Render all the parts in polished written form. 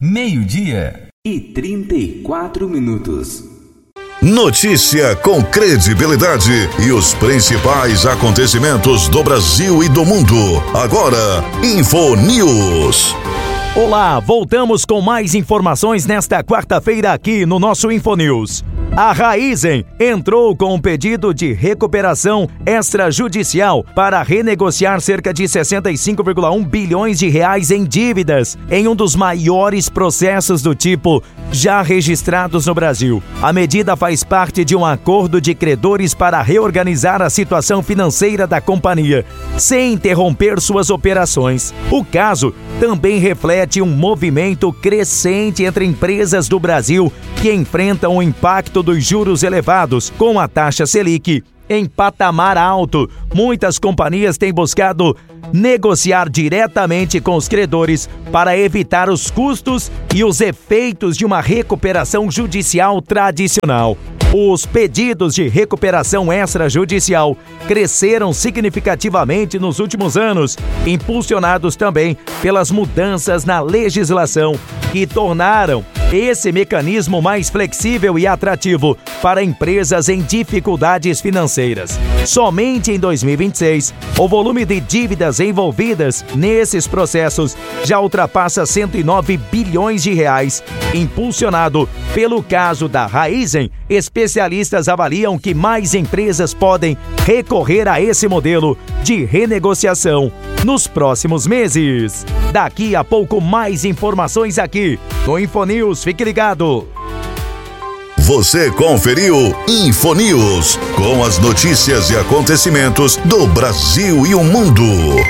12:34. Notícia com credibilidade e os principais acontecimentos do Brasil e do mundo. Agora, InfoNews. Olá, voltamos com mais informações nesta quarta-feira aqui no nosso InfoNews. A Raizen entrou com um pedido de recuperação extrajudicial para renegociar cerca de 65,1 bilhões de reais em dívidas, em um dos maiores processos do tipo já registrados no Brasil. A medida faz parte de um acordo de credores para reorganizar a situação financeira da companhia, sem interromper suas operações. O caso também reflete um movimento crescente entre empresas do Brasil que enfrentam o impacto dos juros elevados, com a taxa Selic em patamar alto. Muitas companhias têm buscado negociar diretamente com os credores para evitar os custos e os efeitos de uma recuperação judicial tradicional. Os pedidos de recuperação extrajudicial cresceram significativamente nos últimos anos, impulsionados também pelas mudanças na legislação que tornaram esse mecanismo mais flexível e atrativo para empresas em dificuldades financeiras. Somente em 2026, o volume de dívidas envolvidas nesses processos já ultrapassa 109 bilhões de reais. Impulsionado pelo caso da Raizen, especialistas avaliam que mais empresas podem recorrer a esse modelo de renegociação nos próximos meses. Daqui a pouco, mais informações aqui no InfoNews. Fique ligado. Você conferiu InfoNews, com as notícias e acontecimentos do Brasil e o mundo.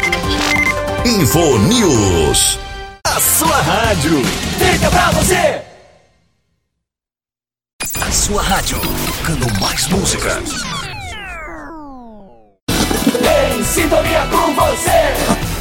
InfoNews. A sua rádio fica pra você. A sua rádio, tocando mais música. Em sintonia com você.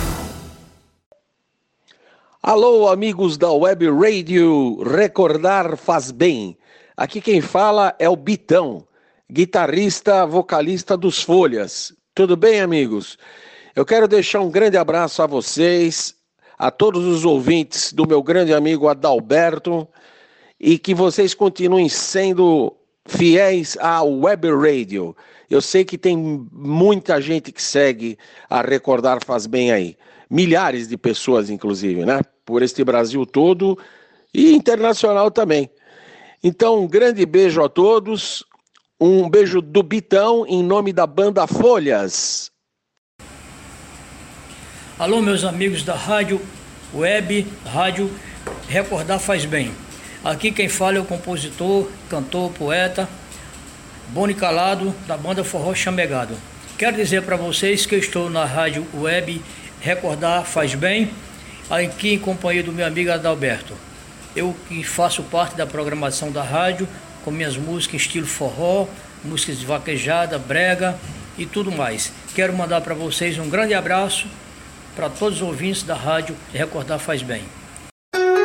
Alô, amigos da Web Radio, recordar faz bem. Aqui quem fala é o Bitão, guitarrista, vocalista dos Folhas. Tudo bem, amigos? Eu quero deixar um grande abraço a vocês, a todos os ouvintes do meu grande amigo Adalberto, e que vocês continuem sendo fiéis à Web Radio. Eu sei que tem muita gente que segue a Recordar Faz Bem aí. Milhares de pessoas, inclusive, né? Por este Brasil todo e internacional também. Então, um grande beijo a todos. Um beijo do Bitão em nome da banda Folhas. Alô, meus amigos da Rádio Web, Rádio Recordar Faz Bem. Aqui quem fala é o compositor, cantor, poeta Boni Calado, da banda Forró Chamegado. Quero dizer para vocês que eu estou na Rádio Web Recordar Faz Bem, aqui em companhia do meu amigo Adalberto. Eu que faço parte da programação da rádio, com minhas músicas estilo forró, músicas de vaquejada, brega e tudo mais. Quero mandar para vocês um grande abraço para todos os ouvintes da rádio Recordar Faz Bem.